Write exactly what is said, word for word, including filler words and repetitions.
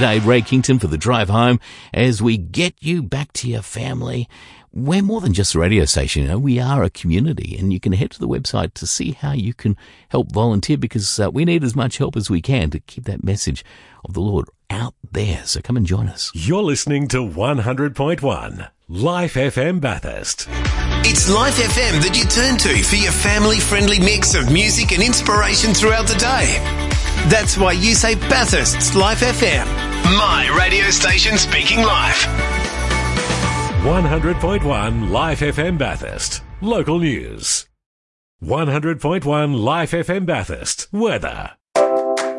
G'day, Ray Kington for the drive home as we get you back to your family. We're more than just a radio station, you know, we are a community, and you can head to the website to see how you can help volunteer, because uh, we need as much help as we can to keep that message of the Lord out there. So come and join us. You're listening to one hundred point one Life F M Bathurst. It's Life F M that you turn to for your family-friendly mix of music and inspiration throughout the day. That's why you say Bathurst's Life F M. My radio station speaking life. one hundred point one Life F M Bathurst. Local news. one hundred point one Life F M Bathurst. Weather.